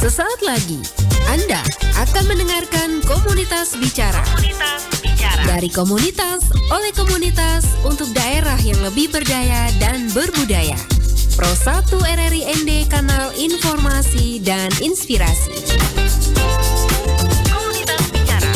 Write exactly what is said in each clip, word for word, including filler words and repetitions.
Sesaat lagi, Anda akan mendengarkan Komunitas Bicara. Komunitas Bicara. Dari komunitas, oleh komunitas, untuk daerah yang lebih berdaya dan berbudaya. Pro satu R R I N D, kanal informasi dan inspirasi. Komunitas Bicara.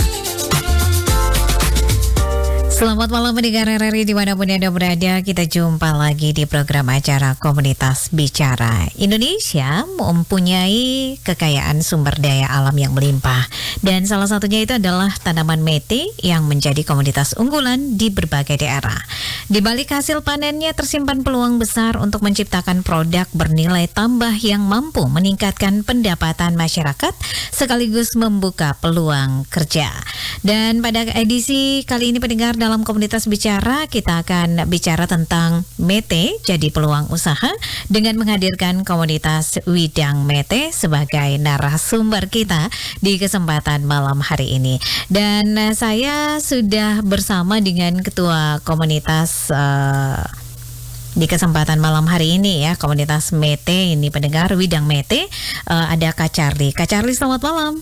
Selamat malam pendengar R R I dimanapun Anda berada. Kita jumpa lagi di program acara Komunitas Bicara. Indonesia mempunyai kekayaan sumber daya alam yang melimpah, dan salah satunya itu adalah tanaman mete yang menjadi komoditas unggulan di berbagai daerah. Di balik hasil panennya tersimpan peluang besar untuk menciptakan produk bernilai tambah yang mampu meningkatkan pendapatan masyarakat sekaligus membuka peluang kerja. Dan pada edisi kali ini pendengar, dalam Komunitas Bicara kita akan bicara tentang mete jadi peluang usaha dengan menghadirkan komunitas Widang Mete sebagai narasumber kita di kesempatan malam hari ini. Dan uh, saya sudah bersama dengan ketua komunitas uh, di kesempatan malam hari ini ya, komunitas Mete ini pendengar Widang Mete, uh, ada Kak Charlie. Kak Charlie, selamat malam.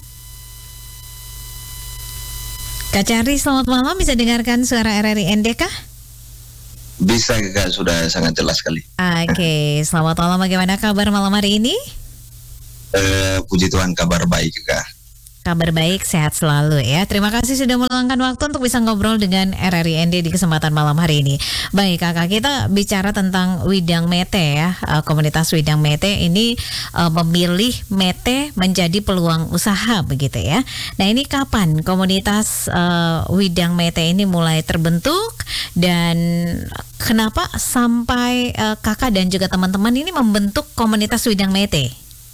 Kak Charlie, selamat malam. Bisa dengarkan suara R R I N D kah? Bisa Kak, sudah sangat jelas sekali. Oke, okay. Selamat malam. Bagaimana kabar malam hari ini? Uh, puji Tuhan, kabar baik Kak. Kabar baik, sehat selalu ya. Terima kasih sudah meluangkan waktu untuk bisa ngobrol dengan R R I N D di kesempatan malam hari ini. Baik Kakak, kita bicara tentang Widang Mete ya. Komunitas Widang Mete ini uh, memilih mete menjadi peluang usaha begitu ya. Nah, ini kapan komunitas uh, Widang Mete ini mulai terbentuk, dan kenapa sampai uh, Kakak dan juga teman-teman ini membentuk komunitas Widang Mete?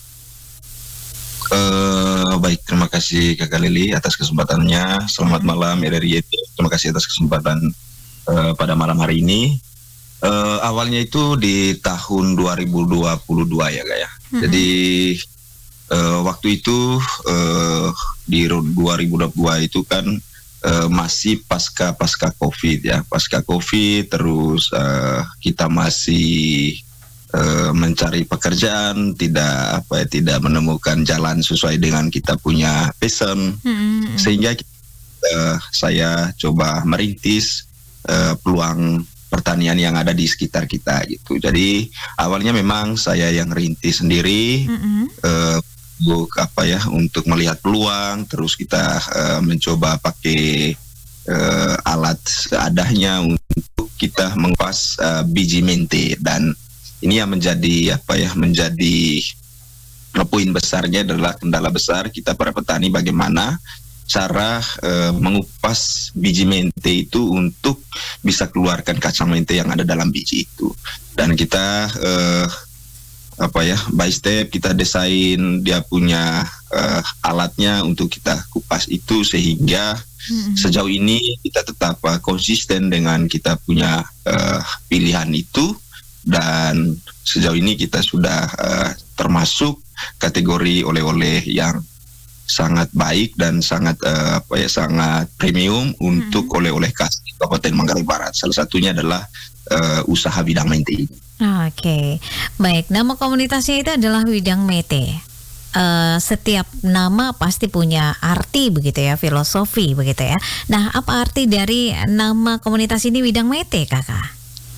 Uh, baik, terima kasih Kakak Lili atas kesempatannya. Selamat malam R R I N D. Terima kasih atas kesempatan uh, pada malam hari ini. Uh, awalnya itu di tahun dua ribu dua puluh dua ya Kak ya. Mm-hmm. Jadi uh, waktu itu uh, di dua ribu dua puluh dua itu kan uh, masih pasca pasca COVID ya, pasca COVID terus uh, kita masih Uh, mencari pekerjaan, tidak apa ya, tidak menemukan jalan sesuai dengan kita punya passion, mm-hmm. sehingga uh, saya coba merintis uh, peluang pertanian yang ada di sekitar kita gitu. Jadi awalnya memang saya yang rintis sendiri, mm-hmm. uh, untuk apa ya, untuk melihat peluang, terus kita uh, mencoba pakai uh, alat seadanya untuk kita mengupas uh, biji mente. Dan ini yang menjadi apa ya, menjadi poin besarnya adalah kendala besar kita para petani, bagaimana cara e, mengupas biji mente itu untuk bisa keluarkan kacang mente yang ada dalam biji itu. Dan kita e, apa ya, by step kita desain dia punya e, alatnya untuk kita kupas itu, sehingga hmm. sejauh ini kita tetap uh, konsisten dengan kita punya uh, pilihan itu. Dan sejauh ini kita sudah uh, termasuk kategori oleh-oleh yang sangat baik dan sangat uh, apa ya, sangat premium untuk hmm. oleh-oleh khas Kabupaten Manggarai Barat. Salah satunya adalah uh, usaha Widang Mete ini. Oke, okay. Baik. Nama komunitasnya itu adalah Widang Mete. Uh, setiap nama pasti punya arti begitu ya, filosofi begitu ya. Nah, apa arti dari nama komunitas ini Widang Mete, Kakak?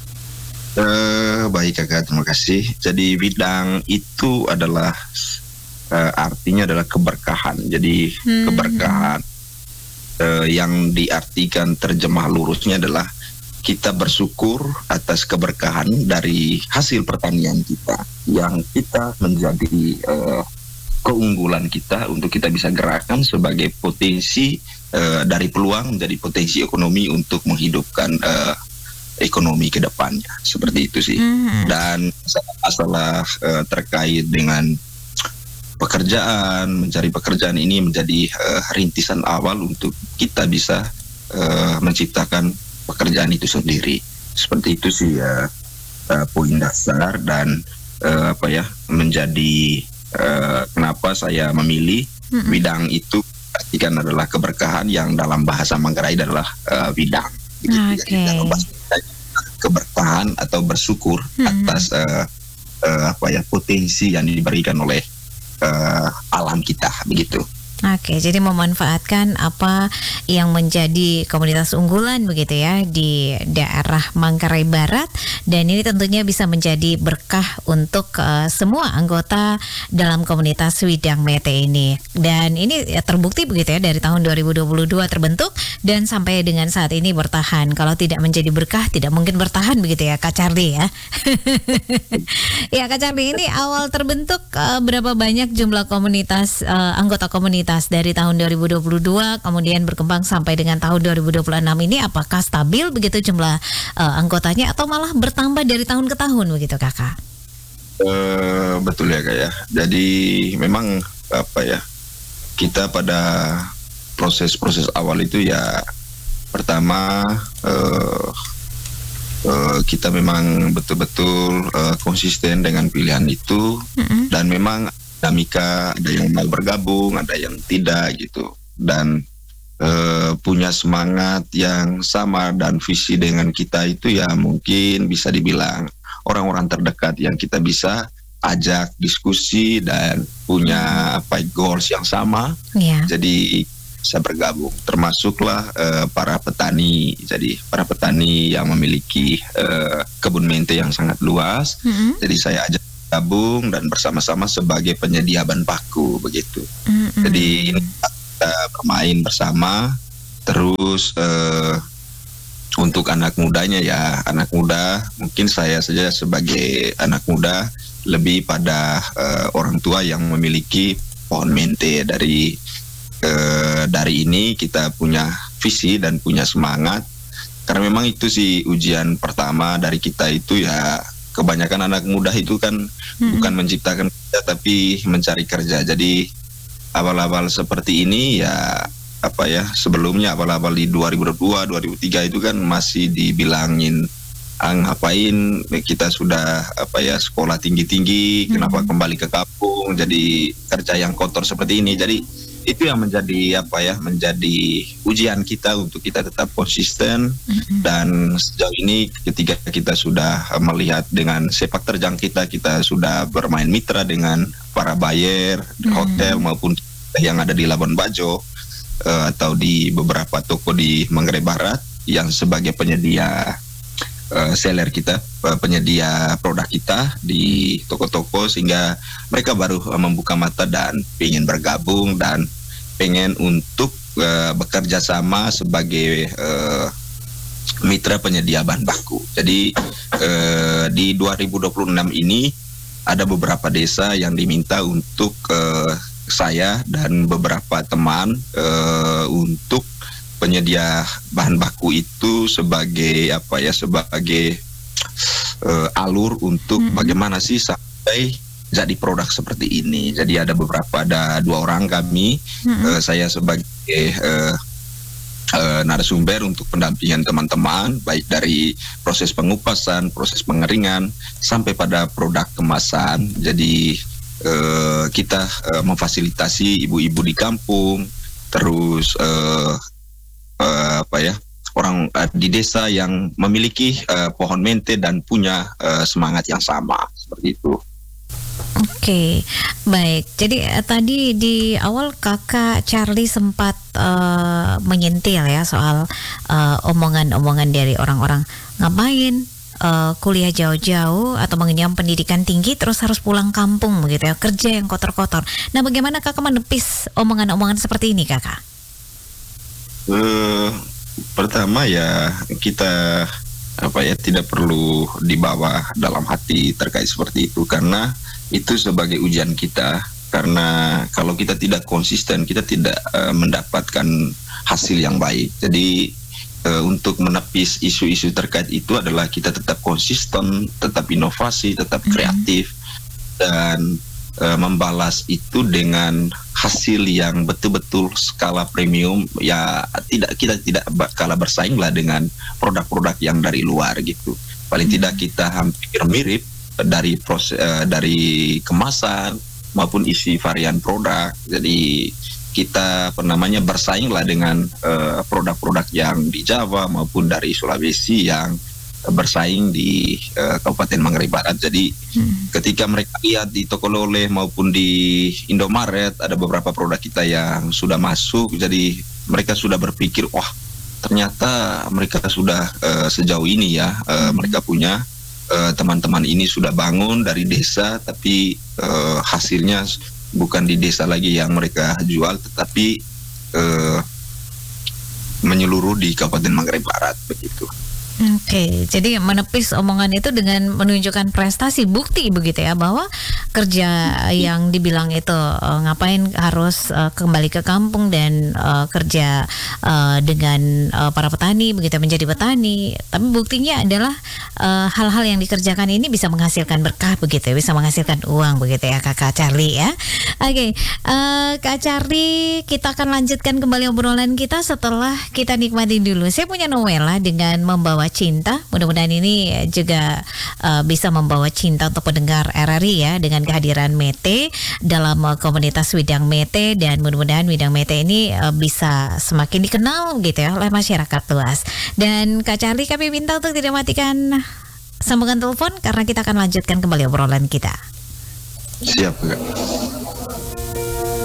Uh, baik Kakak, terima kasih. Jadi Widang itu adalah uh, artinya adalah keberkahan. Jadi hmm. keberkahan uh, yang diartikan terjemah lurusnya adalah kita bersyukur atas keberkahan dari hasil pertanian kita, yang kita menjadi uh, keunggulan kita untuk kita bisa gerakan sebagai potensi uh, dari peluang menjadi potensi ekonomi untuk menghidupkan uh, ekonomi ke depannya, seperti itu sih. Mm-hmm. Dan masalah uh, terkait dengan pekerjaan, mencari pekerjaan ini menjadi uh, rintisan awal untuk kita bisa uh, menciptakan pekerjaan itu sendiri. Seperti itu sih ya, uh, poin dasar dan uh, apa ya, menjadi uh, kenapa saya memilih mm-hmm. Widang itu artikan adalah keberkahan, yang dalam bahasa Manggarai adalah uh, Widang. Oke. Okay. Keberkahan atau bersyukur hmm. atas uh, uh, apa ya, potensi yang diberikan oleh uh, alam kita begitu. Oke, jadi memanfaatkan apa yang menjadi komunitas unggulan begitu ya di daerah Manggarai Barat, dan ini tentunya bisa menjadi berkah untuk uh, semua anggota dalam komunitas Widang Mete ini. Dan ini ya terbukti begitu ya, dari tahun dua ribu dua puluh dua terbentuk dan sampai dengan saat ini bertahan. Kalau tidak menjadi berkah tidak mungkin bertahan begitu ya Kak Charlie ya. Ya Kak Charlie, ini awal terbentuk uh, berapa banyak jumlah komunitas uh, anggota komunitas dari tahun dua ribu dua puluh dua kemudian berkembang sampai dengan tahun dua ribu dua puluh enam ini, apakah stabil begitu jumlah uh, anggotanya atau malah bertambah dari tahun ke tahun begitu Kakak? Uh, betul ya Kak ya. Jadi memang apa ya, kita pada proses-proses awal itu ya pertama uh, uh, kita memang betul-betul uh, konsisten dengan pilihan itu, mm-hmm. dan memang dinamika, ada yang mau bergabung, ada yang tidak gitu, dan e, punya semangat yang sama dan visi dengan kita itu ya mungkin bisa dibilang orang-orang terdekat yang kita bisa ajak diskusi dan punya apa goals yang sama, yeah. Jadi bisa bergabung, termasuklah e, para petani. Jadi para petani yang memiliki e, kebun mente yang sangat luas, mm-hmm. Jadi saya ajak gabung dan bersama-sama sebagai penyedia bahan baku begitu. Mm-hmm. Jadi ini kita bermain bersama. Terus uh, untuk anak mudanya ya, anak muda mungkin saya saja sebagai anak muda lebih pada uh, orang tua yang memiliki pohon mente. Dari uh, dari ini kita punya visi dan punya semangat, karena memang itu sih ujian pertama dari kita itu ya. Kebanyakan anak muda itu kan hmm. bukan menciptakan kerja tapi mencari kerja. Jadi awal-awal seperti ini ya apa ya, sebelumnya awal-awal di dua ribu dua puluh dua, dua ribu tiga itu kan masih dibilangin ah, ngapain kita sudah apa ya sekolah tinggi-tinggi, hmm. kenapa kembali ke kampung jadi kerja yang kotor seperti ini. Jadi itu yang menjadi apa ya, menjadi ujian kita untuk kita tetap konsisten, mm-hmm. dan sejauh ini ketika kita sudah melihat dengan sepak terjang kita, kita sudah bermain mitra dengan para buyer di hotel mm-hmm. maupun yang ada di Labuan Bajo uh, atau di beberapa toko di Manggarai Barat yang sebagai penyedia uh, seller kita, uh, penyedia produk kita di toko-toko, sehingga mereka baru uh, membuka mata dan ingin bergabung dan pengen untuk uh, bekerja sama sebagai uh, mitra penyedia bahan baku. Jadi uh, di dua ribu dua puluh enam ini ada beberapa desa yang diminta untuk uh, saya dan beberapa teman uh, untuk penyedia bahan baku itu sebagai apa ya, sebagai uh, alur untuk hmm. bagaimana sih sampai jadi produk seperti ini. Jadi ada beberapa, ada dua orang kami, mm-hmm. uh, saya sebagai uh, uh, narasumber untuk pendampingan teman-teman, baik dari proses pengupasan, proses pengeringan, sampai pada produk kemasan. Jadi uh, kita uh, memfasilitasi ibu-ibu di kampung, terus uh, uh, apa ya, orang uh, di desa yang memiliki uh, pohon mente dan punya uh, semangat yang sama, seperti itu. Oke, okay, baik. Jadi eh, tadi di awal Kakak Charlie sempat uh, menyentil ya soal uh, omongan-omongan dari orang-orang, ngapain uh, kuliah jauh-jauh atau mengenyam pendidikan tinggi terus harus pulang kampung begitu ya, kerja yang kotor-kotor. Nah, bagaimana Kakak menepis omongan-omongan seperti ini, Kakak? Uh, pertama ya kita apa ya, tidak perlu dibawa dalam hati terkait seperti itu, karena itu sebagai ujian kita. Karena kalau kita tidak konsisten, kita tidak uh, mendapatkan hasil yang baik. Jadi uh, untuk menepis isu-isu terkait itu adalah kita tetap konsisten, tetap inovasi, tetap kreatif, mm-hmm. dan uh, membalas itu dengan hasil yang betul-betul skala premium. Ya tidak, kita tidak kalah bersaing lah dengan produk-produk yang dari luar gitu. Paling mm-hmm. tidak kita hampir mirip dari proses uh, dari kemasan maupun isi varian produk. Jadi kita apa namanya bersaing lah dengan uh, produk-produk yang di Jawa maupun dari Sulawesi yang bersaing di uh, Kabupaten Manggarai Barat. Jadi hmm. ketika mereka lihat di toko Lole maupun di Indomaret ada beberapa produk kita yang sudah masuk, jadi mereka sudah berpikir, wah ternyata mereka sudah uh, sejauh ini ya, uh, hmm. mereka punya uh, teman-teman ini sudah bangun dari desa, tapi uh, hasilnya bukan di desa lagi yang mereka jual, tetapi uh, menyeluruh di Kabupaten Manggarai Barat begitu. Oke, okay, jadi menepis omongan itu dengan menunjukkan prestasi, bukti begitu ya, bahwa kerja yang dibilang itu uh, ngapain harus uh, kembali ke kampung dan uh, kerja uh, dengan uh, para petani begitu, menjadi petani. Tapi buktinya adalah uh, hal-hal yang dikerjakan ini bisa menghasilkan berkah begitu, bisa menghasilkan uang begitu ya, Kakak Charlie ya. Oke, okay, uh, Kak Charlie, kita akan lanjutkan kembali obrolan kita setelah kita nikmati dulu. Saya punya Novela dengan membawa cinta. Mudah-mudahan ini juga uh, bisa membawa cinta untuk pendengar R R I ya, dengan kehadiran Mete dalam uh, komunitas Widang Mete, dan mudah-mudahan Widang Mete ini uh, bisa semakin dikenal gitu ya oleh masyarakat luas. Dan Kak Charlie, kami minta untuk tidak matikan sambungan telepon karena kita akan lanjutkan kembali obrolan kita. Siap, Kak.